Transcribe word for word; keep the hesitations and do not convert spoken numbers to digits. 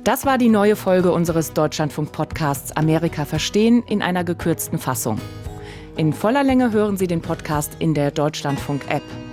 Das war die neue Folge unseres Deutschlandfunk-Podcasts Amerika verstehen in einer gekürzten Fassung. In voller Länge hören Sie den Podcast in der Deutschlandfunk-App.